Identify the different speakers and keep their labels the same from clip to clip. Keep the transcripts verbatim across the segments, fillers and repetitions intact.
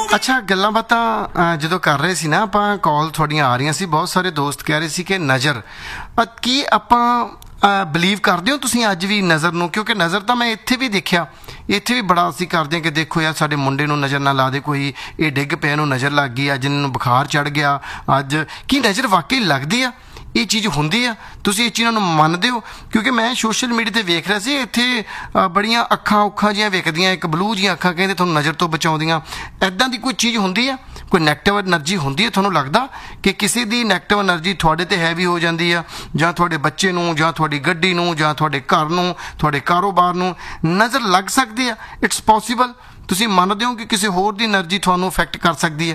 Speaker 1: ਅੱਛਾ, ਗੱਲਾਂ ਬਾਤਾਂ ਜਦੋਂ ਕਰ ਰਹੇ ਸੀ ਨਾ ਆਪਾਂ, ਕਾਲ ਤੁਹਾਡੀਆਂ ਆ ਰਹੀਆਂ ਸੀ, ਬਹੁਤ ਸਾਰੇ ਦੋਸਤ ਕਹਿ ਰਹੇ ਸੀ ਕਿ ਨਜ਼ਰ, ਕੀ ਆਪਾਂ ਬਲੀਵ ਕਰਦੇ ਹੋ ਤੁਸੀਂ ਅੱਜ ਵੀ ਨਜ਼ਰ ਨੂੰ? ਕਿਉਂਕਿ ਨਜ਼ਰ ਤਾਂ ਮੈਂ ਇੱਥੇ ਵੀ ਦੇਖਿਆ, ਇੱਥੇ ਵੀ ਬੜਾ ਅਸੀਂ ਕਰਦੇ ਹਾਂ ਕਿ ਦੇਖੋ ਯਾਰ ਸਾਡੇ ਮੁੰਡੇ ਨੂੰ ਨਜ਼ਰ ਨਾ ਲਾ ਦੇ ਕੋਈ, ਇਹ ਡਿੱਗ ਪਿਆ ਨੂੰ ਨਜ਼ਰ ਲੱਗ ਗਈ, ਅੱਜ ਇਹਨਾਂ ਨੂੰ ਬੁਖਾਰ ਚੜ੍ਹ ਗਿਆ। ਅੱਜ ਕੀ ਨਜ਼ਰ ਵਾਕਈ ਲੱਗਦੀ ਆ? ਇਹ ਚੀਜ਼ ਹੁੰਦੀ ਆ? ਤੁਸੀਂ ਇਹ ਚੀਜ਼ਾਂ ਨੂੰ ਮੰਨਦੇ ਹੋ? ਕਿਉਂਕਿ ਮੈਂ ਸੋਸ਼ਲ ਮੀਡੀਆ 'ਤੇ ਵੇਖ ਰਿਹਾ ਸੀ, ਇੱਥੇ ਬੜੀਆਂ ਅੱਖਾਂ ਉੱਖਾਂ ਜਿਹੀਆਂ ਵਿਕਦੀਆਂ, ਇੱਕ ਬਲੂ ਜਿਹੀਆਂ ਅੱਖਾਂ ਕਹਿੰਦੇ ਤੁਹਾਨੂੰ ਨਜ਼ਰ ਤੋਂ ਬਚਾਉਂਦੀਆਂ। ਇੱਦਾਂ ਦੀ ਕੋਈ ਚੀਜ਼ ਹੁੰਦੀ ਆ? ਕੋਈ ਨੈਗੇਟਿਵ ਐਨਰਜੀ ਹੁੰਦੀ ਹੈ? ਤੁਹਾਨੂੰ ਲੱਗਦਾ ਕਿ ਕਿਸੇ ਦੀ ਨੈਗੇਟਿਵ ਐਨਰਜੀ ਤੁਹਾਡੇ 'ਤੇ ਹੈਵੀ ਹੋ ਜਾਂਦੀ ਆ, ਜਾਂ ਤੁਹਾਡੇ ਬੱਚੇ ਨੂੰ, ਜਾਂ ਤੁਹਾਡੀ ਗੱਡੀ ਨੂੰ, ਜਾਂ ਤੁਹਾਡੇ ਘਰ ਨੂੰ, ਤੁਹਾਡੇ ਕਾਰੋਬਾਰ ਨੂੰ ਨਜ਼ਰ ਲੱਗ ਸਕਦੀ ਆ? It's possible? ਤੁਸੀਂ ਮੰਨਦੇ ਹੋ ਕਿ ਕਿਸੇ ਹੋਰ ਦੀ ਐਨਰਜੀ ਤੁਹਾਨੂੰ ਅਫੈਕਟ ਕਰ ਸਕਦੀ ਹੈ?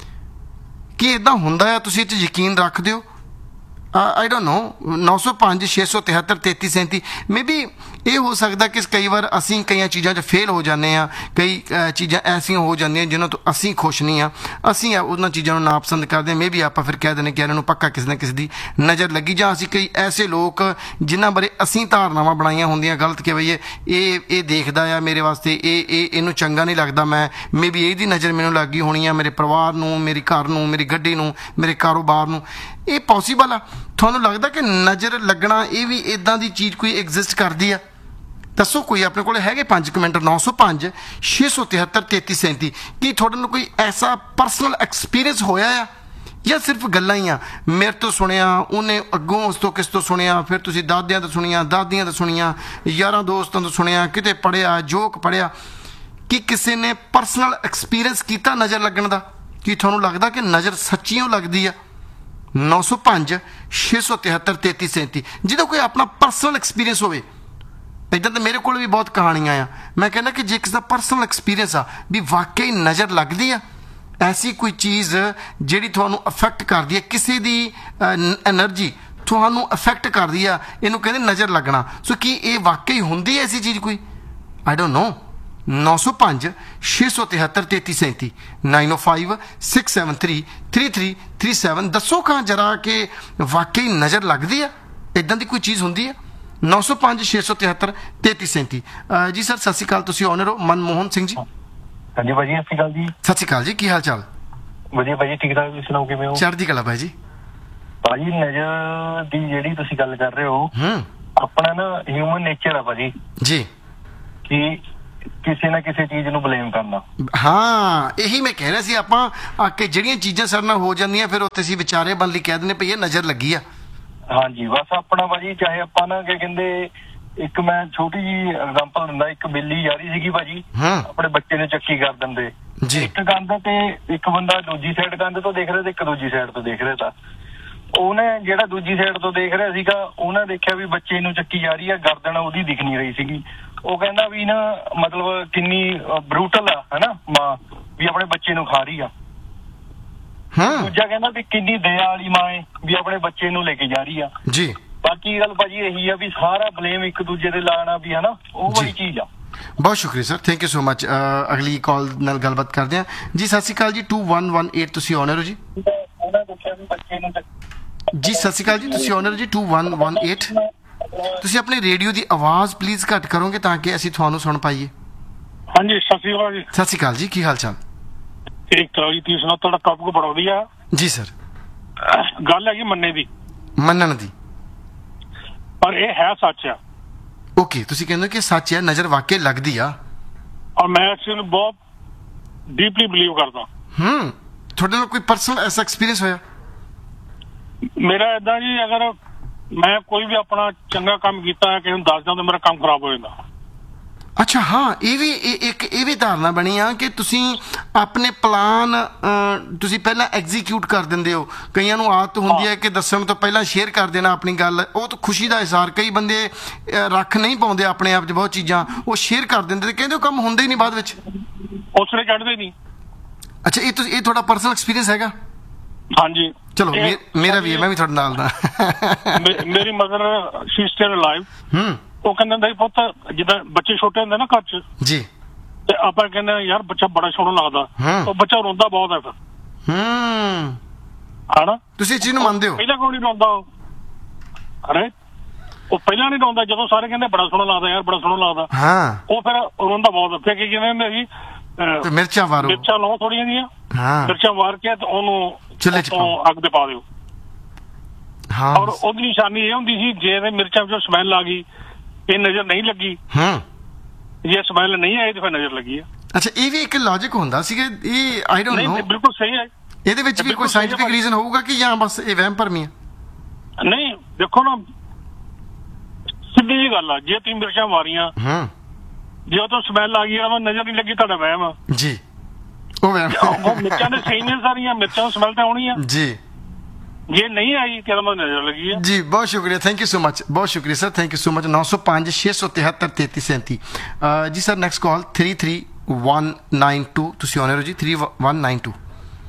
Speaker 1: ਕੀ ਇੱਦਾਂ ਹੁੰਦਾ ਆ? ਤੁਸੀਂ ਇਹ 'ਚ ਯਕੀਨ ਰੱਖਦੇ ਹੋ? I don't know. ਨੌ ਸੌ ਪੰਜ ਛੇ ਸੌ ਤਿਹੱਤਰ ਤੇਤੀ ਸੈਂਤੀ ਮੇ ਬੀ ਇਹ ਹੋ ਸਕਦਾ ਕਿ ਕਈ ਵਾਰ ਅਸੀਂ ਕਈਆਂ ਚੀਜ਼ਾਂ 'ਚ ਫੇਲ ਹੋ ਜਾਂਦੇ ਹਾਂ, ਕਈ ਚੀਜ਼ਾਂ ਐਸੀਆਂ ਹੋ ਜਾਂਦੀਆਂ ਜਿਨ੍ਹਾਂ ਤੋਂ ਅਸੀਂ ਖੁਸ਼ ਨਹੀਂ ਹਾਂ, ਅਸੀਂ ਉਹਨਾਂ ਚੀਜ਼ਾਂ ਨੂੰ ਨਾਪਸੰਦ ਕਰਦੇ ਹਾਂ। ਮੇ ਬੀ ਆਪਾਂ ਫਿਰ ਕਹਿ ਦਿੰਦੇ ਕਿ ਇਹਨਾਂ ਨੂੰ ਪੱਕਾ ਕਿਸੇ ਨਾ ਕਿਸੇ ਦੀ ਨਜ਼ਰ ਲੱਗੀ, ਜਾਂ ਅਸੀਂ ਕਈ ਐਸੇ ਲੋਕ ਜਿਨ੍ਹਾਂ ਬਾਰੇ ਅਸੀਂ ਧਾਰਨਾਵਾਂ ਬਣਾਈਆਂ ਹੁੰਦੀਆਂ ਗਲਤ ਕਿ ਬਈ ਇਹ ਇਹ ਦੇਖਦਾ ਆ ਮੇਰੇ ਵਾਸਤੇ, ਇਹ ਇਹ ਇਹਨੂੰ ਚੰਗਾ ਨਹੀਂ ਲੱਗਦਾ, ਮੈਂ ਮੇ ਬੀ ਇਹਦੀ ਨਜ਼ਰ ਮੈਨੂੰ ਲੱਗ ਗਈ ਹੋਣੀ ਆ, ਮੇਰੇ ਪਰਿਵਾਰ ਨੂੰ, ਮੇਰੀ ਘਰ ਨੂੰ, ਮੇਰੀ ਗੱਡੀ ਨੂੰ, ਮੇਰੇ ਕਾਰੋਬਾਰ ਨੂੰ। ਇਹ ਪੋਸੀਬਲ ਆ? ਤੁਹਾਨੂੰ ਲੱਗਦਾ ਕਿ ਨਜ਼ਰ ਲੱਗਣਾ ਇਹ ਵੀ ਇੱਦਾਂ ਦੀ ਚੀਜ਼ ਕੋਈ ਐਗਜ਼ਿਸਟ ਕਰਦੀ ਆ? ਦੱਸੋ, ਕੋਈ ਆਪਣੇ ਕੋਲ ਹੈਗੇ ਪੰਜ ਕੁ ਮਿੰਟ? ਨੌ ਸੌ ਪੰਜ ਛੇ ਸੌ ਤਿਹੱਤਰ ਤੇਤੀ ਸੈਂਤੀ ਕੀ ਤੁਹਾਡੇ ਨੂੰ ਕੋਈ ਐਸਾ ਪਰਸਨਲ ਐਕਸਪੀਰੀਅੰਸ ਹੋਇਆ ਆ, ਜਾਂ ਸਿਰਫ ਗੱਲਾਂ ਹੀ ਆ? ਮੇਰੇ ਤੋਂ ਸੁਣਿਆ, ਉਹਨੇ ਅੱਗੋਂ ਉਸ ਤੋਂ ਕਿਸ ਤੋਂ ਸੁਣਿਆ, ਫਿਰ ਤੁਸੀਂ ਦਾਦਿਆਂ ਤੋਂ ਸੁਣੀਆਂ, ਦਾਦੀਆਂ ਤੋਂ ਸੁਣੀਆਂ, ਯਾਰਾਂ ਦੋਸਤਾਂ ਤੋਂ ਸੁਣਿਆ, ਕਿਤੇ ਪੜ੍ਹਿਆ, ਜੋਕ ਪੜ੍ਹਿਆ, ਕਿ ਕਿਸੇ ਨੇ ਪਰਸਨਲ ਐਕਸਪੀਰੀਅੰਸ ਕੀਤਾ ਨਜ਼ਰ ਲੱਗਣ ਦਾ? ਕੀ ਤੁਹਾਨੂੰ ਲੱਗਦਾ ਕਿ ਨਜ਼ਰ ਸੱਚੀਓ ਲੱਗਦੀ ਆ? ਨੌ ਸੌ ਪੰਜ ਛੇ ਸੌ ਤਿਹੱਤਰ ਤੇਤੀ ਸੈਂਤੀ ਜਿਹਦਾ ਕੋਈ ਆਪਣਾ ਪਰਸਨਲ ਐਕਸਪੀਰੀਅੰਸ ਹੋਵੇ। ਇੱਦਾਂ ਤਾਂ ਮੇਰੇ ਕੋਲ ਵੀ ਬਹੁਤ ਕਹਾਣੀਆਂ ਆ। ਮੈਂ ਕਹਿੰਦਾ ਕਿ ਜੇ ਕਿਸੇ ਦਾ ਪਰਸਨਲ ਐਕਸਪੀਰੀਅੰਸ ਆ ਵੀ ਵਾਕਈ ਨਜ਼ਰ ਲੱਗਦੀ ਆ, ਐਸੀ ਕੋਈ ਚੀਜ਼ ਜਿਹੜੀ ਤੁਹਾਨੂੰ ਅਫੈਕਟ ਕਰਦੀ ਹੈ, ਕਿਸੇ ਦੀ ਐਨਰਜੀ ਤੁਹਾਨੂੰ ਅਫੈਕਟ ਕਰਦੀ ਆ, ਇਹਨੂੰ ਕਹਿੰਦੇ ਨਜ਼ਰ ਲੱਗਣਾ। ਸੋ ਕੀ ਇਹ ਵਾਕਈ ਹੁੰਦੀ ਹੈ ਐਸੀ ਚੀਜ਼ ਕੋਈ? I don't know. ਨੌ ਸੌ ਪੰਜ ਛੇ ਸੌ ਤਿਹੱਤਰ ਤੇਤੀ ਸੈਂਤੀ ਨਾਈਨ ਓ five six seven three three three three seven ਦੱਸੋ ਖਾਂ ਜਰਾ ਕਿ ਵਾਕਈ ਨਜ਼ਰ ਲੱਗਦੀ ਆ? ਇੱਦਾਂ ਦੀ ਕੋਈ ਚੀਜ਼ ਹੁੰਦੀ ਆ? ਨੌ ਸੌ ਪੰਜ ਛੇ ਸੌ ਤਿਹੱਤਰ ਤੇਤੀ ਸੈਂਤੀ। ਜੀ ਸਰ, ਸਤਿ ਸ਼੍ਰੀ ਅਕਾਲ। ਤੁਸੀਂ ਓਨਰ ਹੋ ਮਨਮੋਹਨ ਸਿੰਘ ਜੀ?
Speaker 2: ਹਾਂਜੀ ਭਾਜੀ, ਸਤਿ ਸ਼੍ਰੀ ਅਕਾਲ ਜੀ।
Speaker 1: ਸਤਿ ਸ਼੍ਰੀ ਅਕਾਲ ਜੀ, ਕੀ ਹਾਲ ਚਾਲ?
Speaker 2: ਵਧੀਆ ਭਾਜੀ, ਠੀਕ ਠਾਕ। ਤੁਸੀਂ ਸੁਣਾਓ, ਕਿਵੇਂ ਹੋ?
Speaker 1: ਚੜ੍ਹਦੀ ਕਲਾ ਭਾਈ ਜੀ।
Speaker 2: ਭਾਜੀ, ਨਜ਼ਰ ਦੀ ਜਿਹੜੀ ਤੁਸੀਂ ਗੱਲ ਕਰ ਰਹੇ ਹੋ,
Speaker 1: ਹੂੰ,
Speaker 2: ਆਪਣਾ ਨਾ ਹਿਊਮਨ ਨੇਚਰ ਆ ਭਾਜੀ
Speaker 1: ਜੀ,
Speaker 2: ਕਿ ਕਿਸੇ ਨਾ ਕਿਸੇ ਚੀਜ਼ ਨੂੰ ਬਲੇਮ ਕਰਨਾ।
Speaker 1: ਹਾਂ, ਇਹੀ ਮੈਂ ਕਹਿ ਰਿਹਾ ਸੀ। ਆਪਾਂ ਆ ਕੇ ਜਿਹੜੀਆਂ ਚੀਜ਼ਾਂ ਸਾਡੇ ਨਾਲ ਹੋ ਜਾਂਦੀਆਂ, ਫਿਰ ਉੱਥੇ ਅਸੀਂ ਵਿਚਾਰੇ ਬਣ ਲਈ ਕਹਿ ਦਿੰਦੇ ਪਈ ਇਹ ਨਜ਼ਰ ਲੱਗੀ ਆ।
Speaker 2: ਹਾਂਜੀ, ਬਸ ਆਪਣਾ ਭਾਜੀ, ਚਾਹੇ ਆਪਾਂ ਨਾ ਕੀ ਕਹਿੰਦੇ, ਇੱਕ ਮੈਂ ਛੋਟੀ ਜੀ ਐਗਜ਼ਾਮਪਲ ਦਿੰਦਾ। ਇੱਕ ਬਿੱਲੀ ਜਾ ਰਹੀ ਸੀਗੀ ਭਾਜੀ, ਆਪਣੇ ਬੱਚੇ ਨੂੰ ਚੱਕੀ ਕਰ ਦਿੰਦੇ
Speaker 1: ਜੀ।
Speaker 2: ਇੱਕ ਕੰਧ ਤੇ ਇੱਕ ਬੰਦਾ ਦੂਜੀ ਸਾਈਡ ਕੰਧ ਤੋਂ ਦੇਖ ਰਿਹਾ ਤੇ ਇੱਕ ਦੂਜੀ ਸਾਈਡ ਤੋਂ ਦੇਖ ਰਿਹਾ ਤਾਂ ਉਹਨੇ ਜਿਹੜਾ ਦੂਜੀ ਸਾਈਡ ਤੋਂ ਦੇਖ ਰਿਹਾ ਸੀਗਾ, ਉਹਨੇ ਦੇਖਿਆ ਵੀ ਬੱਚੇ ਨੂੰ ਚੱਕੀ ਜਾ ਰਹੀ ਆ, ਗਰਦਨ ਉਹਦੀ ਦਿਖ ਨਹੀਂ ਰਹੀ ਸੀਗੀ। ਉਹ ਕਹਿੰਦਾ ਵੀ ਨਾ, ਮਤਲਬ ਕਿੰਨੀ ਬਰੂਟਲ ਆ, ਹਨਾ ਮਾਂ, ਵੀ ਆਪਣੇ ਬੱਚੇ ਨੂੰ ਖਾ ਰਹੀ ਆ। ਦੂਜਾ ਕਹਿੰਦਾ ਵੀ ਕਿੰਨੀ ਦਇਆ ਵਾਲੀ ਮਾਂ ਏ, ਵੀ ਆਪਣੇ ਬੱਚੇ ਨੂੰ ਲੈ ਕੇ ਜਾ ਰਹੀ ਆ
Speaker 1: ਜੀ।
Speaker 2: ਬਾਕੀ ਗੱਲ ਭਾਜੀ ਇਹੀ ਆ ਵੀ ਸਾਰਾ ਬਲੇਮ ਇੱਕ ਦੂਜੇ ਤੇ ਲਾਣਾ ਵੀ, ਹਨਾ, ਉਹ ਵਾਲੀ ਚੀਜ਼ ਆ।
Speaker 1: ਬਹੁਤ ਸ਼ੁਕਰੀਆ sir, thank you so much. ਅਗਲੀ ਕਾਲ ਨਾਲ ਗੱਲਬਾਤ ਕਰਦੇ ਹਾਂ ਜੀ। ਸਤਿ ਸ਼੍ਰੀ ਅਕਾਲ ਜੀ। ਟੂ ਵਨ ਵਨ ਏਟ ਤੁਸੀਂ ਓਨਰ ਹੋ ਜੀ?
Speaker 2: ਉਹਨੇ ਦੇਖਿਆ ਵੀ ਬੱਚੇ ਨੂੰ
Speaker 1: ਜੀ। ਸਤਿ ਸ਼੍ਰੀ ਅਕਾਲ ਜੀ, ਤੁਸੀਂ ਓਨਰ ਜੀ ਟੂ ਵਨ ਵਨ ਏਟ। ਤੁਸੀਂ ਆਪਣੇ ਰੇਡੀਓ ਦੀ ਆਵਾਜ਼ ਪਲੀਜ਼ ਘੱਟ ਕਰੋਗੇ ਤਾਂ ਕਿ ਅਸੀਂ ਤੁਹਾਨੂੰ ਸੁਣ ਪਾਈਏ।
Speaker 3: ਹਾਂਜੀ, ਸਤਿ ਸ਼੍ਰੀ ਅਕਾਲ ਜੀ।
Speaker 1: ਸਤਿ ਸ਼੍ਰੀ ਅਕਾਲ ਜੀ, ਕੀ ਹਾਲ ਚਾਲ?
Speaker 3: ਠੀਕ ਠਾਕ ਜੀ, ਤੁਸੀਂ ਸੁਣਾਓ? ਤੁਹਾਡਾ ਟੌਪਿਕ ਬੜਾ ਵਧੀਆ
Speaker 1: ਜੀ ਸਰ।
Speaker 3: ਗੱਲ ਹੈਗੀ ਮੰਨੇ ਦੀ,
Speaker 1: ਮੰਨਣ ਦੀ,
Speaker 3: ਪਰ ਇਹ ਹੈ ਸੱਚ ਆ।
Speaker 1: ਓਕੇ, ਤੁਸੀਂ ਕਹਿੰਦੇ ਕਿ ਸੱਚ ਹੈ, ਨਜ਼ਰ ਵਾਕਈ ਲੱਗਦੀ ਆ,
Speaker 3: ਔਰ ਮੈਂ ਇਸ ਨੂੰ ਬਹੁਤ ਡੀਪਲੀ ਬਿਲੀਵ ਕਰਦਾ।
Speaker 1: ਹੂੰ, ਤੁਹਾਡੇ ਨਾਲ ਕੋਈ ਪਰਸਨਲ ਐਸਾ ਐਕਸਪੀਰੀਅੰਸ ਹੋਇਆ?
Speaker 3: ਮੇਰਾ ਏਦਾਂ ਜੀ, ਅਗਰ ਮੈਂ ਕੋਈ ਵੀ ਆਪਣਾ ਚੰਗਾ ਕੰਮ ਕੀਤਾ ਹੈ, ਕਿਸੇ ਨੂੰ ਦੱਸਦਾ ਤਾਂ ਮੇਰਾ ਕੰਮ ਖਰਾਬ ਹੋ ਜਾਂਦਾ।
Speaker 1: ਅੱਛਾ, ਹਾਂ, ਇਹ ਵੀ ਇੱਕ ਇਹ ਵੀ ਧਾਰਨਾ ਬਣੀ ਆ ਕਿ ਤੁਸੀਂ ਆਪਣੇ ਪਲਾਨ ਤੁਸੀਂ ਪਹਿਲਾਂ ਐਗਜ਼ੀਕਿਊਟ ਕਰ ਦਿੰਦੇ ਹੋ। ਕਈਆਂ ਨੂੰ ਆਦਤ ਹੁੰਦੀ ਹੈ ਕਿ ਦੱਸਣ ਤੋਂ ਪਹਿਲਾਂ ਸ਼ੇਅਰ ਕਰ ਦੇਣਾ ਆਪਣੀ ਗੱਲ, ਉਹ ਤਾਂ ਖੁਸ਼ੀ ਦਾ ਇਜ਼ਹਾਰ। ਕਈ ਬੰਦੇ ਰੱਖ ਨਹੀਂ ਪਾਉਂਦੇ ਆਪਣੇ ਆਪ 'ਚ ਬਹੁਤ ਚੀਜ਼ਾਂ, ਉਹ ਸ਼ੇਅਰ ਕਰ ਦਿੰਦੇ ਤੇ ਕਹਿੰਦੇ ਉਹ ਕੰਮ ਹੁੰਦਾ ਹੀ ਨਹੀਂ ਬਾਅਦ ਵਿੱਚ,
Speaker 3: ਉਸ ਵੇਲੇ ਚੜ੍ਹਦੇ ਨਹੀਂ।
Speaker 1: ਅੱਛਾ, ਇਹ ਤੁਸੀਂ ਇਹ ਤੁਹਾਡਾ ਪਰਸਨਲ ਐਕਸਪੀਰੀਅੰਸ ਹੈਗਾ?
Speaker 3: ਹਾਂਜੀ,
Speaker 1: ਚਲੋ ਮੇਰਾ ਵੀ ਹੈ, ਮੈਂ ਵੀ ਤੁਹਾਡੇ ਨਾਲ ਦਾ।
Speaker 3: ਮੇਰੀ mother she is still alive.
Speaker 1: ਹੂੰ,
Speaker 3: ਉਹ ਕਹਿੰਦਾ ਹੁੰਦਾ ਸੀ, ਪੁੱਤ ਜਿੱਦਾਂ ਬੱਚੇ ਛੋਟੇ ਹੁੰਦੇ ਨਾ ਘਰ 'ਚ
Speaker 1: ਜੀ,
Speaker 3: ਤੇ ਆਪਾਂ ਕਹਿੰਦੇ ਯਾਰ ਬੱਚਾ ਬੜਾ ਸੋਹਣਾ ਲੱਗਦਾ, ਉਹ ਬੱਚਾ ਰੋਂਦਾ ਬਹੁਤ ਹੈ ਫਿਰ,
Speaker 1: ਹੂੰ,
Speaker 3: ਹਨਾ?
Speaker 1: ਤੁਸੀਂ ਇਸ ਚੀਜ਼ ਨੂੰ ਮੰਨਦੇ ਹੋ?
Speaker 3: ਪਹਿਲਾਂ ਕਿਉਂ ਨਹੀਂ ਰੋਂਦਾ ਉਹ? ਅਰੇ ਉਹ ਪਹਿਲਾਂ ਨਹੀਂ ਰੋਂਦਾ ਜਦੋਂ ਸਾਰੇ ਕਹਿੰਦੇ ਬੜਾ ਸੋਹਣਾ ਲੱਗਦਾ, ਯਾਰ ਬੜਾ ਸੋਹਣਾ ਲੱਗਦਾ,
Speaker 1: ਹਾਂ,
Speaker 3: ਉਹ ਫਿਰ ਰੋਂਦਾ ਬਹੁਤ। ਫਿਰ ਕੀ ਕਹਿੰਦੇ ਹੁੰਦੇ ਸੀ, ਅਹ,
Speaker 1: ਤੇ ਮਿਰਚਾਂ ਵਾਰੋ।
Speaker 3: ਮਿਰਚਾਂ ਲਓ ਥੋੜੀਆਂ ਜਿਹੀਆਂ,
Speaker 1: ਹਾਂ
Speaker 3: ਮਿਰਚਾਂ ਵਾਰ ਕੇ ਤੇ ਉਹਨੂੰ
Speaker 1: ਚੁੱਲ੍ਹੇ 'ਚ
Speaker 3: ਉੱਤੋਂ
Speaker 1: ਪਾਓ।
Speaker 3: ਅੱਗ ਤੇ ਪਾ ਦਿਓ।
Speaker 1: ਹਾਂ
Speaker 3: ਔਰ ਉਹਦੀ ਨਿਸ਼ਾਨੀ ਇਹ ਹੁੰਦੀ ਸੀ, ਜੇ ਤੇ ਮਿਰਚਾਂ ਵਿੱਚੋਂ ਸਮੈਲ ਆ ਗਈ, ਇਹ ਨਜ਼ਰ ਨਹੀਂ ਲੱਗੀ,
Speaker 1: ਹੂੰ
Speaker 3: ਜੇ ਸਮੈਲ ਨਹੀਂ ਆਈ ਤੇ ਫਿਰ ਨਜ਼ਰ ਲੱਗੀ ਆ।
Speaker 1: ਅੱਛਾ, ਇਹ ਵੀ ਇੱਕ ਲੌਜੀਕ ਹੁੰਦਾ ਸੀਗਾ, ਇਹ ਆਈ ਡੋਂਟ
Speaker 3: ਨਹੀਂ
Speaker 1: ਨੋ
Speaker 3: ਬਿਲਕੁਲ ਸਹੀ ਹੈ।
Speaker 1: ਇਹਦੇ ਵਿੱਚ ਵੀ ਕੋਈ ਸਾਇੰਟਿਫਿਕ ਰੀਜ਼ਨ ਹੋਊਗਾ ਕਿ ਜਾਂ ਬਸ ਇਹ ਵਹਿਮ ਭਰਮੀ ਆ?
Speaker 3: ਨਹੀਂ ਦੇਖੋ ਨਾ, ਸਿੱਧੀ ਜੀ ਗੱਲ ਆ, ਜੇ ਤੁਸੀਂ ਮਿਰਚਾਂ ਮਾਰੀਆਂ,
Speaker 1: ਹੂੰ
Speaker 3: ਜੇ ਉਹ ਤੋਂ ਸਮੈਲ ਆ ਗਈ ਆ, ਨਜ਼ਰ ਨਹੀਂ ਲੱਗੀ, ਤੁਹਾਡਾ ਵਹਿਮ ਆ
Speaker 1: ਜੀ, ਉਹ ਵਹਿਮ
Speaker 3: ਉਹ ਮਿਰਚਾਂ ਦੇ ਸਹੀ ਨੇ ਸਾਰੀਆਂ, ਮਿਰਚਾਂ ਨੂੰ ਸਮੈਲ ਤਾਂ ਆਉਣੀ ਆ।
Speaker 1: ਜੀ
Speaker 3: ਜੇ ਨਹੀਂ ਆਈ ਤੇ ਉਹਦਾ ਨਜ਼ਰ ਲੱਗੀ ਆ।
Speaker 1: ਜੀ ਬਹੁਤ ਸ਼ੁਕਰੀਆ, ਥੈਂਕ ਯੂ ਸੋ ਮਚ, ਬਹੁਤ ਸ਼ੁਕਰੀਆ sir, thank you so much. ਨੌ ਸੌ ਪੰਜ ਛੇ ਸੌ ਤਿਹੱਤਰ ਤੇਤੀ ਸੈਂਤੀ। ਜੀ sir next call three three one nine to, ਤੁਸੀਂ ਆਨਰ ਹੋ ਜੀ ਥ੍ਰੀ ਵਨ ਨਾਈਨ ਟੂ।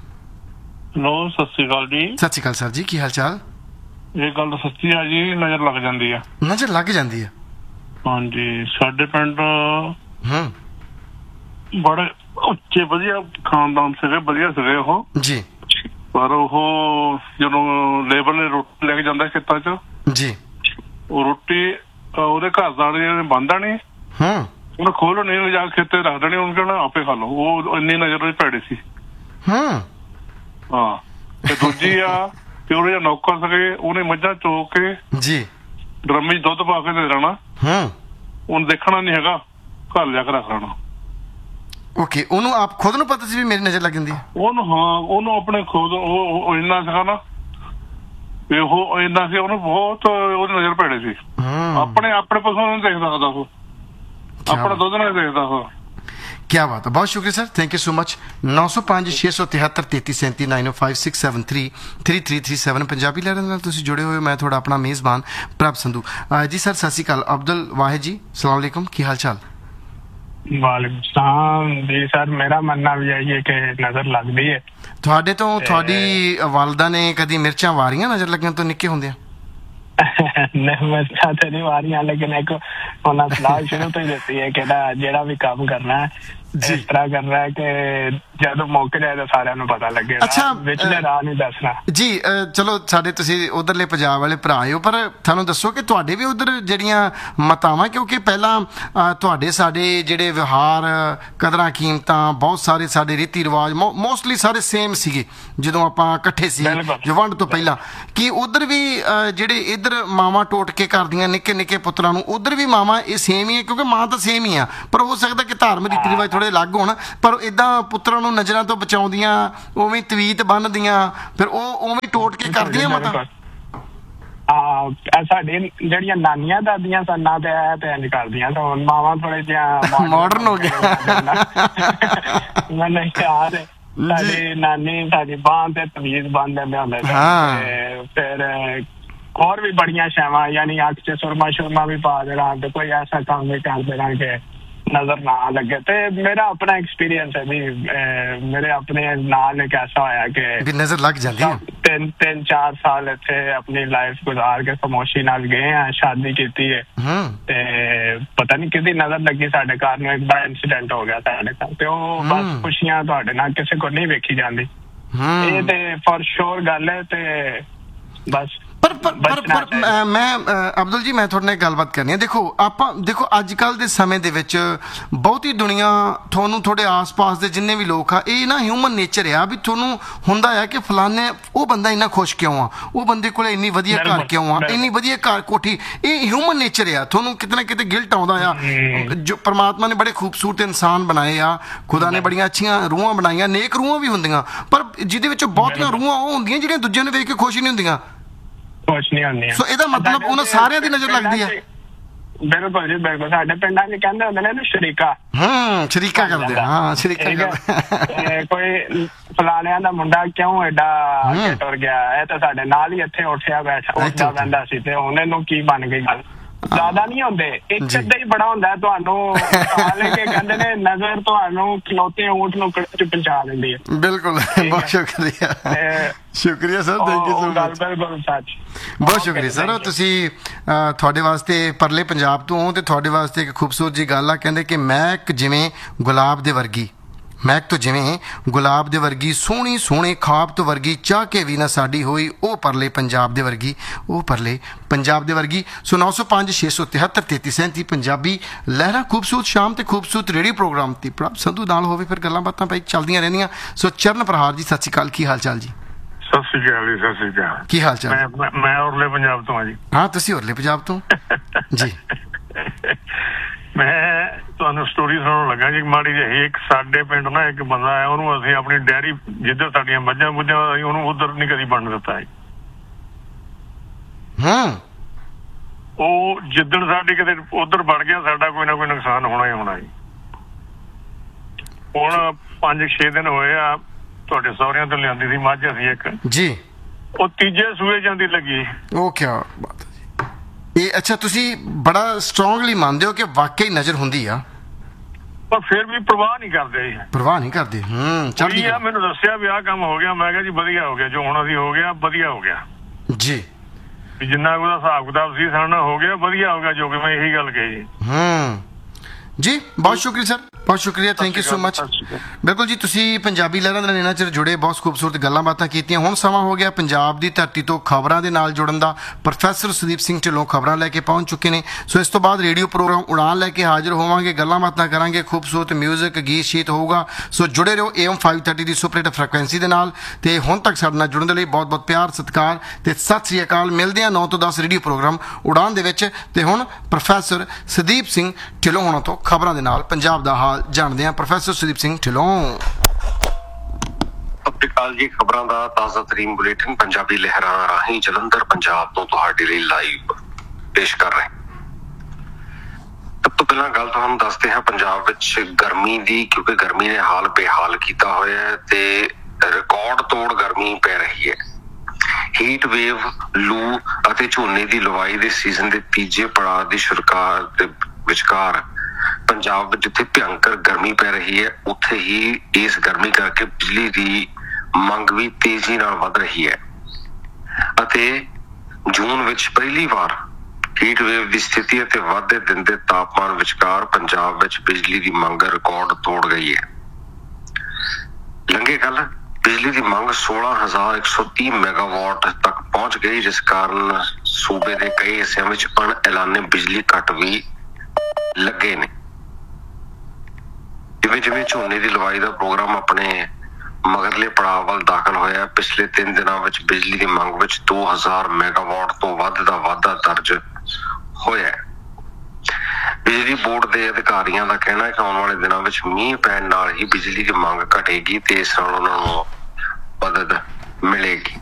Speaker 3: ਨੋ ਸਤਿ ਸ੍ਰੀ ਅਕਾਲ ਜੀ।
Speaker 1: ਸਤਿ ਸ਼੍ਰੀ ਅਕਾਲ ਸਰ ਜੀ, ਕੀ ਹਾਲ ਚਾਲ?
Speaker 3: ਇਹ ਗੱਲ ਸੱਚੀ ਆ ਜੀ, ਨਜ਼ਰ ਲੱਗ ਜਾਂਦੀ ਆ।
Speaker 1: ਨਜ਼ਰ ਲੱਗ ਜਾਂਦੀ ਹੈ?
Speaker 3: ਹਾਂਜੀ, ਸਾਡੇ ਪਿੰਡ
Speaker 1: ਹੂੰ
Speaker 3: ਬੜੇ ਉੱਚੇ ਵਧੀਆ ਖਾਨਦਾਨ ਸੀਗੇ, ਵਧੀਆ ਸੀਗੇ ਉਹ,
Speaker 1: ਜੀ
Speaker 3: ਪਰ ਉਹ ਜਦੋਂ ਲੇਬਰ ਨੇ ਰੋਟੀ ਲੈ ਕੇ ਜਾਂਦਾ ਖੇਤਾਂ 'ਚ,
Speaker 1: ਜੀ
Speaker 3: ਉਹ ਰੋਟੀ ਅਹ ਉਹਦੇ ਘਰ ਦਾ ਨੇ ਬੰਦਾ ਨਹੀਂ,
Speaker 1: ਹੂੰ
Speaker 3: ਉਹਨੇ ਖੋਲ੍ਹਣੀ ਨਹੀਂ, ਜਾ ਕੇ ਖੇਤੇ ਰੱਖ ਦੇਣੀ, ਉਹਨੂੰ ਕਹਿਣਾ ਆਪੇ ਖਾ ਲਓ। ਉਹ ਇੰਨੀ ਨਜ਼ਰ ਉਹਦੀ ਭੈੜੀ ਸੀ।
Speaker 1: ਹੂੰ
Speaker 3: ਹਾਂ, ਤੇ ਦੂਜੀ ਆ ਕਿ ਉਹਦੇ ਜਿਹੜਾ ਨੌਕਰ ਸੀਗੇ, ਉਹਨੇ ਮੱਝਾਂ ਚੋ ਕੇ
Speaker 1: ਜੀ
Speaker 3: ਡਰਮੀ 'ਚ ਦੁੱਧ ਪਾ ਕੇ ਦੇ ਦੇਣਾ,
Speaker 1: ਹੂੰ
Speaker 3: ਉਹਨੂੰ ਦੇਖਣਾ ਨਹੀਂ ਹੈਗਾ, ਘਰ ਲਿਆ ਕੇ ਰੱਖ ਲੈਣਾ।
Speaker 1: ਓਕੇ, ਉਹਨੂੰ ਆਪ ਖੁਦ ਨੂੰ ਪਤਾ ਸੀ ਵੀ ਮੇਰੀ ਨਜ਼ਰ ਲੱਗ ਜਾਂਦੀ ਹੈ?
Speaker 3: ਉਹਨੂੰ ਹਾਂ, ਉਹਨੂੰ ਆਪਣੇ ਖੁਦ ਉਹ ਉਹ ਇੰਨਾ ਸੀਗਾ ਨਾ, ਤੇ ਉਹ ਇੰਨਾ ਸੀ, ਉਹਨੂੰ ਬਹੁਤ ਉਹਦੀ ਨਜ਼ਰ ਭੈੜੀ ਸੀ।
Speaker 1: ਹੂੰ
Speaker 3: ਆਪਣੇ ਆਪਣੇ ਪਸ਼ੂ ਨੂੰ ਦੇਖਦਾ ਹੁੰਦਾ ਉਹ, ਆਪਣਾ ਦੁੱਧ ਨਹੀਂ ਦੇਖਦਾ ਉਹ।
Speaker 1: क्या बात है, बहुत शुक्रिया sir, thank you so much. नौ सौ पाँच छे सौ तिहत्तर तेती सैंती नाइन ओ five six seven three three three three seven Punjabi लहर नाल तुसीं जुड़े हुए। मैं थोड़ा अपना मेज़बान प्रभ संधू जी। सर सत श्री अकाल, अब्दुल वाहिद जी, सलाम अलैकुम, की हाल चाल?
Speaker 4: वालेकुम सलाम जी। सर मेरा मानना भी यही है कि नजर लगती है।
Speaker 1: ਤੁਹਾਡੇ ਤੋਂ ਤੁਹਾਡੀ ਵਾਲਦਾ ਨੇ ਕਦੀ ਮਿਰਚਾਂ ਵਾਰੀਆਂ ਨਜ਼ਰ ਲੱਗਣ ਤੋਂ ਨਿੱਕੇ ਹੁੰਦੇ?
Speaker 4: नहीं मिर्चा तो नहीं वारियां, लेकिन एक उन्हें सलाह शुरू तो ही देती है कि जेड़ा भी काम करना है इस तरह करना है कि ਜਦੋਂ ਮੁੱਕ ਜਾਏ ਤਾਂ ਸਾਰਿਆਂ ਨੂੰ ਪਤਾ ਲੱਗੇ।
Speaker 1: ਅੱਛਾ,
Speaker 4: ਵਿਚਲੇ ਰਾਹ ਨਹੀਂ ਦੱਸਣਾ
Speaker 1: ਜੀ। ਚਲੋ ਸਾਡੇ ਤੁਸੀਂ ਉਧਰਲੇ ਪੰਜਾਬ ਵਾਲੇ ਭਰਾ ਹੋ, ਪਰ ਤੁਹਾਨੂੰ ਦੱਸੋ ਕਿ ਤੁਹਾਡੇ ਵੀ ਉਧਰ ਜਿਹੜੀਆਂ ਮਤਾਵਾਂ, ਕਿਉਂਕਿ ਪਹਿਲਾਂ ਤੁਹਾਡੇ ਸਾਡੇ ਜਿਹੜੇ ਵਿਵਹਾਰ, ਕਦਰਾਂ ਕੀਮਤਾਂ, ਬਹੁਤ ਸਾਰੇ ਸਾਡੇ ਰੀਤੀ ਰਿਵਾਜ ਮੋਸਟਲੀ ਸਾਰੇ ਸੇਮ ਸੀਗੇ ਜਦੋਂ ਆਪਾਂ ਇਕੱਠੇ ਸੀ ਜੋ ਵੰਡ ਤੋਂ ਪਹਿਲਾਂ। ਕਿ ਉਧਰ ਵੀ ਜਿਹੜੇ ਇੱਧਰ ਮਾਵਾਂ ਟੋਟ ਕੇ ਕਰਦੀਆਂ ਨਿੱਕੇ ਨਿੱਕੇ ਪੁੱਤਰਾਂ ਨੂੰ, ਉਧਰ ਵੀ ਮਾਵਾਂ ਇਹ ਸੇਮ ਹੀ ਹੈ? ਕਿਉਂਕਿ ਮਾਂ ਤਾਂ ਸੇਮ ਹੀ ਆ, ਪਰ ਹੋ ਸਕਦਾ ਕਿ ਧਾਰਮਿਕ ਰੀਤੀ ਰਿਵਾਜ ਥੋੜੇ ਅਲੱਗ ਹੋਣ, ਪਰ ਇਦਾਂ ਪੁੱਤਰਾਂ ਨੂੰ ਨਜ਼ਰਾਂ ਤੋਂ ਬਚਾਉਂਦੀਆਂ, ਉਵੇਂ ਤਵੀਤ ਬੰਨ੍ਹਦੀਆਂ, ਫਿਰ ਉਹ ਉਵੇਂ ਟੋਟ ਕੇ ਕਰਦੀਆਂ ਮਤਾਂ।
Speaker 4: ਹਾਂ, ਸਾਡੀ ਜਿਹੜੀਆਂ ਨਾਨੀਆਂ ਦਾਦੀਆਂ ਸਨ ਨਾ ਤੇ ਇਹ ਤੇ ਇੰਝ ਕਰਦੀਆਂ, ਤਾਂ ਹੁਣ ਮਾਵਾਂ ਥੋੜੇ ਜਿਹਾ
Speaker 1: ਮਾਡਰਨ ਹੋ ਗਿਆ।
Speaker 4: ਮੈਨੂੰ ਯਾਦ ਹੈ ਸਾਡੀ ਨਾਨੀ ਸਾਡੀ ਬਾਂਹ ਤੇ ਤਵੀਤ ਬੰਨ ਦਿੰਦੇ ਹੁੰਦੇ ਸੀ, ਫਿਰ ਹੋਰ ਵੀ ਬੜੀਆਂ ਸ਼ੈਵਾਂ, ਯਾਨੀ ਅੱਖ 'ਚ ਸੁਰਮਾ ਸ਼ੁਰਮਾ ਵੀ ਪਾ ਦੇਣਾ, ਤੇ ਕੋਈ ਐਸਾ ਕੰਮ ਵੀ ਕਰ ਦੇਣਾ ਕਿ ਨਜ਼ਰ ਨਾ ਲੱਗੇ। ਤੇ ਮੇਰਾ ਆਪਣਾ ਐਕਸਪੀਰੀਅੰਸ ਹੈ ਵੀ, ਮੇਰੇ ਆਪਣੇ ਨਾਲ ਇੱਕ ਐਸਾ ਹੋਇਆ ਕਿ
Speaker 1: ਨਜ਼ਰ ਲੱਗ ਜਾਂਦੀ ਹੈ।
Speaker 4: ਤਿੰਨ ਤਿੰਨ ਚਾਰ ਸਾਲ ਇੱਥੇ ਆਪਣੀ ਲਾਈਫ ਗੁਜ਼ਾਰ ਕੇ ਖਾਮੋਸ਼ੀ ਨਾਲ ਗਏ ਆ, ਸ਼ਾਦੀ ਕੀਤੀ ਹੈ, ਤੇ ਪਤਾ ਨਹੀਂ ਕਿਹਦੀ ਨਜ਼ਰ ਲੱਗੀ, ਸਾਡੇ ਘਰ ਨੂੰ ਇੱਕ ਬੜਾ ਇੰਸੀਡੈਂਟ ਹੋ ਗਿਆ ਸਾਡੇ ਘਰ, ਤੇ ਉਹ ਬਸ ਖੁਸ਼ੀਆਂ ਤੁਹਾਡੇ ਨਾਲ ਕਿਸੇ ਕੋਲ ਨਹੀਂ ਵੇਖੀ ਜਾਂਦੀ। ਇਹ ਤੇ ਫॉर श्योर ਗੱਲ ਹੈ। ਤੇ ਬਸ ਪਰ ਪਰ ਪਰ
Speaker 1: ਮੈਂ ਅਬਦੁਲ ਜੀ, ਮੈਂ ਤੁਹਾਡੇ ਨਾਲ ਗੱਲਬਾਤ ਕਰਨੀ ਹੈ। ਦੇਖੋ ਆਪਾਂ ਦੇਖੋ ਅੱਜ ਕੱਲ੍ਹ ਦੇ ਸਮੇਂ ਦੇ ਵਿੱਚ ਬਹੁਤੀ ਦੁਨੀਆ ਤੁਹਾਨੂੰ, ਤੁਹਾਡੇ ਆਸ-ਪਾਸ ਦੇ ਜਿੰਨੇ ਵੀ ਲੋਕ ਆ, ਇਹ ਨਾ ਹਿਊਮਨ ਨੇਚਰ ਆ ਵੀ ਤੁਹਾਨੂੰ ਹੁੰਦਾ ਆ ਕਿ ਫਲਾਣੇ ਉਹ ਬੰਦਾ ਇੰਨਾ ਖੁਸ਼ ਕਿਉਂ ਆ, ਉਹ ਬੰਦੇ ਕੋਲ ਇੰਨੀ ਵਧੀਆ ਘਰ ਕਿਉਂ ਆ, ਇੰਨੀ ਵਧੀਆ ਘਰ ਕੋਠੀ। ਇਹ ਹਿਊਮਨ ਨੇਚਰ ਆ, ਤੁਹਾਨੂੰ ਕਿਤੇ ਨਾ ਕਿਤੇ ਗਿਲਟ ਆਉਂਦਾ ਆ। ਜੋ ਪਰਮਾਤਮਾ ਨੇ ਬੜੇ ਖੂਬਸੂਰਤ ਇਨਸਾਨ ਬਣਾਏ ਆ, ਖੁਦਾ ਨੇ ਬੜੀਆਂ ਅੱਛੀਆਂ ਰੂਹਾਂ ਬਣਾਈਆਂ, ਨੇਕ ਰੂਹਾਂ ਵੀ ਹੁੰਦੀਆਂ, ਪਰ ਜਿਹਦੇ ਵਿੱਚ ਬਹੁਤੀਆਂ ਰੂਹਾਂ ਉਹ ਹੁੰਦੀਆਂ ਜਿਹੜੀਆਂ ਦੂਜਿਆਂ ਨੂੰ ਵੇਖ ਕੇ ਖੁਸ਼ ਨਹੀਂ ਹੁੰਦੀਆਂ।
Speaker 4: ਕੁਛ ਨਹੀਂ ਹੁੰਦੀਆਂ।
Speaker 1: ਸੋ ਇਹਦਾ ਮਤਲਬ ਉਹਨਾਂ ਸਾਰਿਆਂ ਦੀ ਨਜ਼ਰ ਲੱਗਦੀ ਹੈ।
Speaker 4: ਬਿਲਕੁਲ ਜੀ, ਬਿਲਕੁਲ। ਸਾਡੇ ਪਿੰਡਾਂ 'ਚ ਕਹਿੰਦੇ ਹੁੰਦੇ ਨੇ ਸ਼ਰੀਕਾ।
Speaker 1: ਹਾਂ, ਸ਼ਰੀਕਾ ਕਰਦੇ। ਹਾਂ, ਸ਼ਰੀਕਾ ਕਰਦੇ।
Speaker 4: ਕੋਈ ਫਲਾਣਿਆਂ ਦਾ ਮੁੰਡਾ ਕਿਉਂ ਐਡਾ ਅੱਗੇ ਟੁਰ ਗਿਆ, ਇਹ ਤਾਂ ਸਾਡੇ ਨਾਲ ਹੀ ਇੱਥੇ ਉੱਠਿਆ ਬੈਠਾ ਉੱਠਦਾ ਰਹਿੰਦਾ ਸੀ, ਤੇ ਹੁਣ ਇਹਨੂੰ ਕੀ ਬਣ ਗਈ ਗੱਲ। ਜ਼ਿਆਦਾ ਨਹੀਂ ਹੁੰਦੇ, ਇੱਕ ਅੱਧਾ ਹੀ ਬੜਾ ਹੁੰਦਾ ਤੁਹਾਨੂੰ, ਲੈ ਕੇ ਕਹਿੰਦੇ ਨੇ ਨਜ਼ਰ ਤੁਹਾਨੂੰ ਖਲੋਤੇ ਊਂਠ ਨੂੰ ਕੜਕ 'ਚ ਪਹੁੰਚਾ ਦਿੰਦੀ ਹੈ।
Speaker 1: ਬਿਲਕੁਲ, ਬਹੁਤ ਸ਼ੁਕਰੀਆ, ਸ਼ੁਕਰੀਆ sir, thank you so much.
Speaker 4: ਬਿਲਕੁਲ ਸੱਚ,
Speaker 1: ਬਹੁਤ ਸ਼ੁਕਰੀਆ ਸਰ। ਤੁਸੀਂ ਤੁਹਾਡੇ ਵਾਸਤੇ ਪਰਲੇ ਪੰਜਾਬ ਤੋਂ ਹੋ, ਤੇ ਤੁਹਾਡੇ ਵਾਸਤੇ ਇੱਕ ਖੂਬਸੂਰਤ ਜੀ ਗੱਲ ਆ, ਕਹਿੰਦੇ ਕਿ ਮਹਿਕ ਜਿਵੇਂ ਗੁਲਾਬ ਦੇ ਵਰਗੀ, ਮਹਿਕ ਤੋਂ ਜਿਵੇਂ ਗੁਲਾਬ ਦੇ ਵਰਗੀ ਸੋਹਣੀ ਸੋਹਣੇ ਖਾਬ ਤੋਂ ਵਰਗੀ ਚਾਹ ਕੇ ਵੀ ਨਾ ਸਾਡੀ ਹੋਈ ਉਹ ਪਰਲੇ ਪੰਜਾਬ ਦੇ ਵਰਗੀ ਉਹ ਪਰਲੇ ਪੰਜਾਬ ਦੇ ਵਰਗੀ। ਸੋ ਨੌ ਸੌ ਪੰਜ ਛੇ ਸੌ ਤਿਹੱਤਰ ਤੇਤੀ ਸੈਂਤੀ ਪੰਜਾਬੀ ਲਹਿਰਾ ਖੂਬਸੂਰਤ ਸ਼ਾਮ ਤੇ ਖੂਬਸੂਰਤ ਰੇਡੀਓ ਪ੍ਰੋਗਰਾਮ ਤੇ ਪ੍ਰਭ ਸੰਧੂ ਨਾਲ ਹੋਵੇ ਫਿਰ ਗੱਲਾਂ ਬਾਤਾਂ ਭਾਈ ਚੱਲਦੀਆਂ ਰਹਿੰਦੀਆਂ। ਸੋ ਚਰਨ ਪ੍ਰਹਾਰ ਜੀ ਸਤਿ ਸ਼੍ਰੀ ਅਕਾਲ, ਕੀ ਹਾਲ ਚਾਲ ਜੀ?
Speaker 3: ਸਤਿ ਸ਼੍ਰੀ ਅਕਾਲ ਜੀ, ਸਤਿ ਸ਼੍ਰੀ ਅਕਾਲ।
Speaker 1: ਕੀ ਹਾਲ ਚਾਲ?
Speaker 3: ਮੈਂ ਮੈਂ ਉਰਲੇ ਪੰਜਾਬ ਤੋਂ ਹਾਂ ਜੀ।
Speaker 1: ਹਾਂ, ਤੁਸੀਂ ਉਰਲੇ ਪੰਜਾਬ ਤੋਂ ਜੀ।
Speaker 3: ਮੈਂ ਤੁਹਾਨੂੰ ਸਟੋਰੀ ਸੁਣਾਉਣ ਲੱਗਾ ਜੀ ਮਾੜੀ ਜਿਹੀ। ਇੱਕ ਸਾਡੇ ਪਿੰਡ ਨਾ ਇੱਕ ਬੰਦਾ ਆਇਆ, ਉਹਨੂੰ ਅਸੀਂ ਆਪਣੀ ਡੈਰੀ ਜਿੱਧਰ ਸਾਡੀਆਂ ਮੱਝਾਂ ਮੁੱਝਾਂ ਅਸੀਂ ਉਹਨੂੰ ਉਧਰ ਨਹੀਂ ਕਦੀ ਵੰਡ ਦਿੱਤਾ ਜੀ।
Speaker 1: ਹਾਂ,
Speaker 3: ਉਹ ਜਿੱਦਣ ਸਾਡੀ ਕਿਤੇ ਉਧਰ ਵੜ ਗਿਆ ਸਾਡਾ ਕੋਈ ਨਾ ਕੋਈ ਨੁਕਸਾਨ ਹੋਣਾ ਹੀ ਹੋਣਾ ਜੀ। ਹੁਣ ਪੰਜ ਛੇ ਦਿਨ ਹੋਏ ਆ, ਤੁਹਾਡੇ ਸਹੁਰਿਆਂ ਤੋਂ ਲਿਆਂਦੀ ਸੀ ਮੱਝ ਅਸੀਂ ਇੱਕ
Speaker 1: ਜੀ,
Speaker 3: ਉਹ ਤੀਜੇ ਸੂਏ ਜਾਂਦੀ ਲੱਗੀ।
Speaker 1: ਉਹ ਕੀ ਬਾਤ ਹੈ ਜੀ। ਇਹ ਅੱਛਾ, ਤੁਸੀਂ ਬੜਾ ਸਟਰੋਂਗਲੀ ਮੰਨਦੇ ਹੋ ਕਿ ਵਾਕਈ ਨਜ਼ਰ ਹੁੰਦੀ ਆ,
Speaker 3: ਪਰ ਫਿਰ ਵੀ ਪਰਵਾਹ ਨਹੀਂ ਕਰਦੇ ਜੀ,
Speaker 1: ਪਰਵਾਹ ਨਹੀਂ ਕਰਦੇ। ਹੂੰ, ਚੜ੍ਹਦੀ
Speaker 3: ਆ ਮੈਨੂੰ ਦੱਸਿਆ ਵੀ ਆਹ ਕੰਮ ਹੋ ਗਿਆ, ਮੈਂ ਕਿਹਾ ਜੀ ਵਧੀਆ ਹੋ ਗਿਆ, ਜੋ ਹੋਣਾ ਸੀ ਹੋ ਗਿਆ, ਵਧੀਆ ਹੋ ਗਿਆ
Speaker 1: ਜੀ।
Speaker 3: ਵੀ ਜਿੰਨਾ ਉਹਦਾ ਹਿਸਾਬ ਕਿਤਾਬ ਸੀ ਸਾਡੇ ਨਾਲ ਹੋ ਗਿਆ, ਵਧੀਆ ਹੋ ਗਿਆ, ਜੋ ਕਿ ਮੈਂ ਇਹੀ ਗੱਲ ਕਹੀ ਜੀ।
Speaker 1: ਹੂੰ ਜੀ, ਬਹੁਤ ਸ਼ੁਕਰੀਆ ਸਰ, ਬਹੁਤ ਸ਼ੁਕਰੀਆ, ਥੈਂਕ ਯੂ ਸੋ ਮਚ। ਬਿਲਕੁਲ ਜੀ, ਤੁਸੀਂ ਪੰਜਾਬੀ ਲਹਿਰਾਂ ਦੇ ਨਾਲ ਇਹਨਾਂ ਚਿਰ ਜੁੜੇ, ਬਹੁਤ ਖੂਬਸੂਰਤ ਗੱਲਾਂ ਬਾਤਾਂ ਕੀਤੀਆਂ। ਹੁਣ ਸਮਾਂ ਹੋ ਗਿਆ ਪੰਜਾਬ ਦੀ ਧਰਤੀ ਤੋਂ ਖਬਰਾਂ ਦੇ ਨਾਲ ਜੁੜਨ ਦਾ। ਪ੍ਰੋਫੈਸਰ ਸੁਦੀਪ ਸਿੰਘ ਢਿੱਲੋਂ ਖਬਰਾਂ ਲੈ ਕੇ ਪਹੁੰਚ ਚੁੱਕੇ ਨੇ। ਸੋ ਇਸ ਤੋਂ ਬਾਅਦ ਰੇਡੀਓ ਪ੍ਰੋਗਰਾਮ ਉਡਾਨ ਲੈ ਕੇ ਹਾਜ਼ਰ ਹੋਵਾਂਗੇ, ਗੱਲਾਂ ਬਾਤਾਂ ਕਰਾਂਗੇ, ਖੂਬਸੂਰਤ ਮਿਊਜ਼ਿਕ ਗੀਤ ਸ਼ੀਤ ਹੋਊਗਾ। ਸੋ ਜੁੜੇ ਰਹੋ A M five thirty the super hit frequency ਦੇ ਨਾਲ। ਤੇ ਹੁਣ ਤੱਕ ਸਾਡੇ ਨਾਲ ਜੁੜਨ ਦੇ ਲਈ ਬਹੁਤ ਬਹੁਤ ਪਿਆਰ, ਸਤਿਕਾਰ ਤੇ ਸਤਿ ਸ੍ਰੀ ਅਕਾਲ। ਮਿਲਦੇ ਹਾਂ ਨੌ ਤੋਂ ਦਸ ਰੇਡੀਓ ਪ੍ਰੋਗਰਾਮ ਉਡਾਨ ਦੇ ਵਿੱਚ। ਤੇ ਹੁਣ ਪ੍ਰੋਫੈਸਰ ਸੁਦੀਪ ਸਿੰਘ ਢਿੱਲੋਂ ਹੋਣਾ ਤੋਂ ਖਬਰਾਂ ਦੇ ਨਾਲ ਪੰਜਾਬ ਦਾ ਹਾਲ ਜਾਣਦੇ ਹਾਂ। ਪ੍ਰੋਫੈਸਰ ਸੁਦੀਪ ਸਿੰਘ ਢਿੱਲੋਂ।
Speaker 5: ਸਤਿ ਸ਼੍ਰੀ ਅਕਾਲ ਜੀ। ਖਬਰਾਂ ਦਾ ਤਾਜ਼ਾ ਤਰੀਨ ਬੁਲੇਟਿਨ ਪੰਜਾਬੀ ਲਹਿਰਾਂ ਰਾਹੀਂ ਜਲੰਧਰ ਪੰਜਾਬ ਤੋਂ ਤੁਹਾਡੇ ਲਈ ਲਾਈਵ ਪੇਸ਼ ਕਰ ਰਹੇ। ਸਭ ਤੋਂ ਪਹਿਲਾਂ ਗੱਲ ਤੁਹਾਨੂੰ ਦੱਸਦੇ ਹਾਂ ਪੰਜਾਬ ਵਿੱਚ ਗਰਮੀ ਦੀ, ਕਿਉਂਕਿ ਗਰਮੀ ਨੇ ਹਾਲ ਬੇਹਾਲ ਕੀਤਾ ਹੋਇਆ ਹੈ ਤੇ ਰਿਕਾਰਡ ਤੋੜ ਗਰਮੀ ਪੈ ਰਹੀ ਹੈ। ਹੀਟ ਵੇਵ, ਲੂ ਅਤੇ ਝੋਨੇ ਦੀ ਲਵਾਈ ਦੇ ਸੀਜ਼ਨ ਦੇ ਤੀਜੇ ਪੜਾਅ ਦੀ ਸ਼ੁਰੂਆਤ ਦੇ ਵਿਚਕਾਰ ਪੰਜਾਬ ਵਿੱਚ ਜਿੱਥੇ ਭਿਅੰਕਰ ਗਰਮੀ ਪੈ ਰਹੀ ਹੈ, ਉੱਥੇ ਹੀ ਇਸ ਗਰਮੀ ਕਰਕੇ ਬਿਜਲੀ ਦੀ ਮੰਗ ਵੀ ਤੇਜ਼ੀ ਨਾਲ ਵੱਧ ਰਹੀ ਹੈ ਅਤੇ ਜੂਨ ਵਿੱਚ ਪਹਿਲੀ ਵਾਰ ਹੀਟ ਵੇਵ ਦੀ ਸਥਿਤੀ ਅਤੇ ਵੱਧਦੇ ਦਿਨ ਦੇ ਤਾਪਮਾਨ ਵਿਚਕਾਰ ਪੰਜਾਬ ਵਿੱਚ ਬਿਜਲੀ ਦੀ ਮੰਗ ਰਿਕਾਰਡ ਤੋੜ ਗਈ ਹੈ। ਲੰਘੇ ਕੱਲ ਬਿਜਲੀ ਦੀ ਮੰਗ ਸੋਲਾਂ ਹਜ਼ਾਰ ਇੱਕ ਸੌ ਤੀਹ ਮੈਗਾਵਾਟ ਤੱਕ ਪਹੁੰਚ ਗਈ, ਜਿਸ ਕਾਰਨ ਸੂਬੇ ਦੇ ਕਈ ਹਿੱਸਿਆਂ ਵਿੱਚ ਅਣ ਐਲਾਨੇ ਬਿਜਲੀ ਕੱਟ ਵੀ ਲੱਗੇ ਨੇ। ਜਿਵੇਂ ਜਿਵੇਂ ਝੋਨੇ ਦੀ ਲਵਾਈ ਦਾ ਪ੍ਰੋਗਰਾਮ ਆਪਣੇ ਮਗਰਲੇ ਪੜਾਅ ਵੱਲ ਦਾਖਲ ਹੋਇਆ, ਪਿਛਲੇ ਤਿੰਨ ਦਿਨਾਂ ਵਿੱਚ ਬਿਜਲੀ ਦੀ ਮੰਗ ਵਿੱਚ ਦੋ ਹਜ਼ਾਰ ਮੈਗਾਵਾਟ ਤੋਂ ਵੱਧ ਦਾ ਵਾਧਾ ਦਰਜ ਹੋਇਆ। ਬਿਜਲੀ ਬੋਰਡ ਦੇ ਅਧਿਕਾਰੀਆਂ ਦਾ ਕਹਿਣਾ ਹੈ ਕਿ ਆਉਣ ਵਾਲੇ ਦਿਨਾਂ ਵਿੱਚ ਮੀਂਹ ਪੈਣ ਨਾਲ ਹੀ ਬਿਜਲੀ ਦੀ ਮੰਗ ਘਟੇਗੀ ਤੇ ਇਸ ਨਾਲ ਉਹਨਾਂ ਨੂੰ ਮਦਦ ਮਿਲੇਗੀ।